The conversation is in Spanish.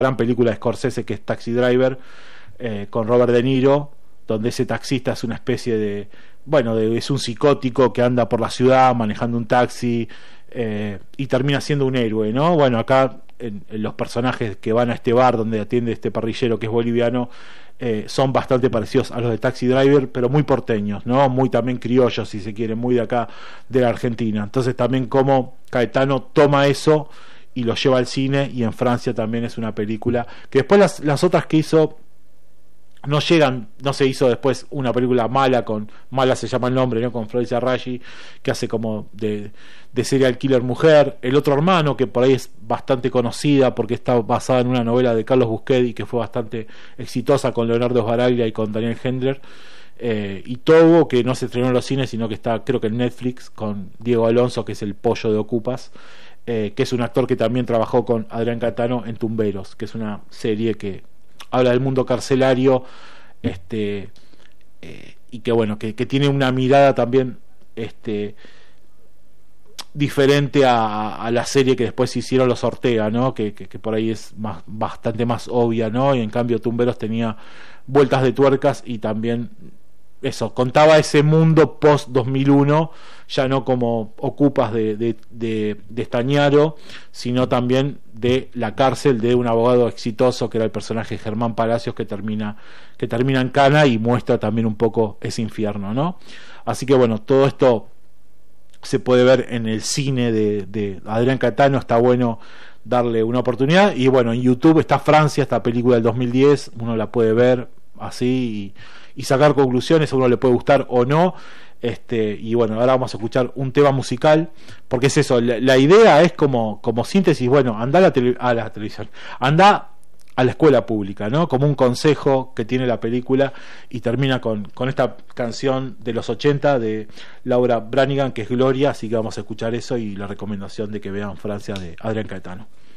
gran película de Scorsese que es Taxi Driver, con Robert De Niro, donde ese taxista es una especie de, bueno, es un psicótico que anda por la ciudad manejando un taxi, y termina siendo un héroe, ¿no? Bueno, acá en los personajes que van a este bar donde atiende este parrillero que es boliviano, son bastante parecidos a los de Taxi Driver, pero muy porteños, ¿no? Muy también criollos, si se quiere, muy de acá, de la Argentina. Entonces también como Caetano toma eso y lo lleva al cine, y en Francia también es una película que después las otras que hizo no llegan, no se hizo después una película mala, con mala se llama el nombre, ¿no? Con Florencia Raggi, que hace como de serial killer mujer. El otro hermano, que por ahí es bastante conocida porque está basada en una novela de Carlos Busquet y que fue bastante exitosa, con Leonardo Sbaraglia y con Daniel Hendler. Y Togo, que no se estrenó en los cines, sino que está creo que en Netflix, con Diego Alonso, que es el pollo de Ocupas, que es un actor que también trabajó con Adrián Caetano en Tumberos, que es una serie que habla del mundo carcelario, y que bueno, que tiene una mirada también diferente a la serie que después hicieron los Ortega, ¿no? Que por ahí es bastante más obvia, ¿no? Y en cambio Tumberos tenía vueltas de tuercas, y también eso, contaba ese mundo post 2001, ya no como Ocupas de Estañaro, sino también de la cárcel de un abogado exitoso que era el personaje Germán Palacios, que termina en cana, y muestra también un poco ese infierno, ¿no? Así que bueno, todo esto se puede ver en el cine de Adrián Caetano, está bueno darle una oportunidad. Y bueno, en YouTube está Francia, esta película del 2010, uno la puede ver así y sacar conclusiones, a uno le puede gustar o no. Y bueno, ahora vamos a escuchar un tema musical, porque es eso, la idea es como síntesis. Bueno, anda a la televisión, anda a la escuela pública, ¿no? Como un consejo que tiene la película, y termina con esta canción de los 80 de Laura Branigan, que es Gloria. Así que vamos a escuchar eso y la recomendación de que vean Francia de Adrián Caetano.